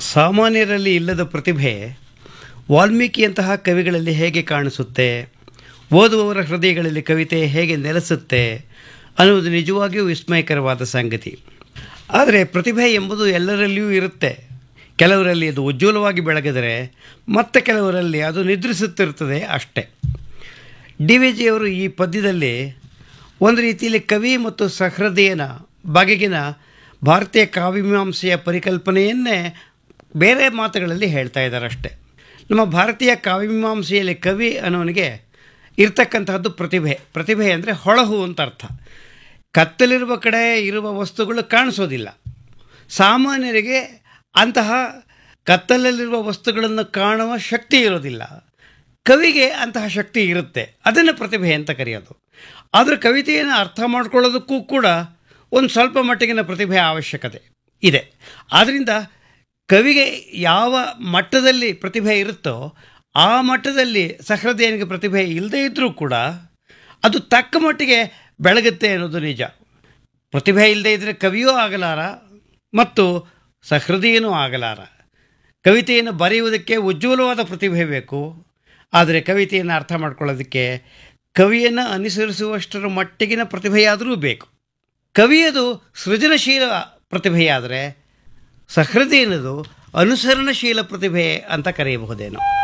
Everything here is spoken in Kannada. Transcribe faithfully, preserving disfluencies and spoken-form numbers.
ಸಾಮಾನ್ಯರಲ್ಲಿ ಇಲ್ಲದ ಪ್ರತಿಭೆ ವಾಲ್ಮೀಕಿಯಂತಹ ಕವಿಗಳಲ್ಲಿ ಹೇಗೆ ಕಾಣಿಸುತ್ತೆ, ಓದುವವರ ಹೃದಯಗಳಲ್ಲಿ ಕವಿತೆ ಹೇಗೆ ನೆಲೆಸುತ್ತೆ ಅನ್ನುವುದು ನಿಜವಾಗಿಯೂ ವಿಸ್ಮಯಕರವಾದ ಸಂಗತಿ. ಆದರೆ ಪ್ರತಿಭೆ ಎಂಬುದು ಎಲ್ಲರಲ್ಲಿಯೂ ಇರುತ್ತೆ. ಕೆಲವರಲ್ಲಿ ಅದು ಉಜ್ವಲವಾಗಿ ಬೆಳಗಿದರೆ ಮತ್ತೆ ಕೆಲವರಲ್ಲಿ ಅದು ನಿದ್ರಿಸುತ್ತಿರುತ್ತದೆ ಅಷ್ಟೇ. ಡಿ ವಿ ಜಿಯವರು ಈ ಪದ್ಯದಲ್ಲಿ ಒಂದು ರೀತಿಯಲ್ಲಿ ಕವಿ ಮತ್ತು ಸಹೃದಯನ ಬಗೆಗಿನ ಭಾರತೀಯ ಕಾವ್ಯಮೀಮಾಂಸೆಯ ಪರಿಕಲ್ಪನೆಯನ್ನೇ ಬೇರೆ ಮಾತುಗಳಲ್ಲಿ ಹೇಳ್ತಾ ಇದ್ದಾರೆ ಅಷ್ಟೆ. ನಮ್ಮ ಭಾರತೀಯ ಕಾವ್ಯಮೀಮಾಂಸೆಯಲ್ಲಿ ಕವಿ ಅನ್ನೋನಿಗೆ ಇರ್ತಕ್ಕಂತಹದ್ದು ಪ್ರತಿಭೆ. ಪ್ರತಿಭೆ ಅಂದರೆ ಹೊಳಹು ಅಂತ ಅರ್ಥ. ಕತ್ತಲಿರುವ ಕಡೆ ಇರುವ ವಸ್ತುಗಳು ಕಾಣಿಸೋದಿಲ್ಲ. ಸಾಮಾನ್ಯರಿಗೆ ಅಂತಹ ಕತ್ತಲಲ್ಲಿರುವ ವಸ್ತುಗಳನ್ನು ಕಾಣುವ ಶಕ್ತಿ ಇರೋದಿಲ್ಲ. ಕವಿಗೆ ಅಂತಹ ಶಕ್ತಿ ಇರುತ್ತೆ. ಅದನ್ನು ಪ್ರತಿಭೆ ಅಂತ ಕರೆಯೋದು. ಆದರೆ ಕವಿತೆಯನ್ನು ಅರ್ಥ ಮಾಡ್ಕೊಳ್ಳೋದಕ್ಕೂ ಕೂಡ ಒಂದು ಸ್ವಲ್ಪ ಮಟ್ಟಿಗಿನ ಪ್ರತಿಭೆ ಅವಶ್ಯಕತೆ ಇದೆ. ಆದ್ದರಿಂದ ಕವಿಗೆ ಯಾವ ಮಟ್ಟದಲ್ಲಿ ಪ್ರತಿಭೆ ಇರುತ್ತೋ ಆ ಮಟ್ಟದಲ್ಲಿ ಸಹೃದಯನಿಗೆ ಪ್ರತಿಭೆ ಇಲ್ಲದೇ ಇದ್ದರೂ ಕೂಡ ಅದು ತಕ್ಕ ಮಟ್ಟಿಗೆ ಬೆಳಗುತ್ತೆ ಅನ್ನೋದು ನಿಜ. ಪ್ರತಿಭೆ ಇಲ್ಲದೇ ಇದ್ದರೆ ಕವಿಯೂ ಆಗಲಾರ ಮತ್ತು ಸಹೃದಯನೂ ಆಗಲಾರ. ಕವಿತೆಯನ್ನು ಬರೆಯುವುದಕ್ಕೆ ಉಜ್ವಲವಾದ ಪ್ರತಿಭೆ ಬೇಕು. ಆದರೆ ಕವಿತೆಯನ್ನು ಅರ್ಥ ಮಾಡ್ಕೊಳ್ಳೋದಕ್ಕೆ ಕವಿಯನ್ನು ಅನುಸರಿಸುವಷ್ಟರ ಮಟ್ಟಿಗಿನ ಪ್ರತಿಭೆಯಾದರೂ ಬೇಕು. ಕವಿಯದು ಸೃಜನಶೀಲ ಪ್ರತಿಭೆಯಾದರೆ ಸಹೃದಯನದು ಅನುಸರಣಶೀಲ ಪ್ರತಿಭೆ ಅಂತ ಕರೆಯಬಹುದೇನೋ.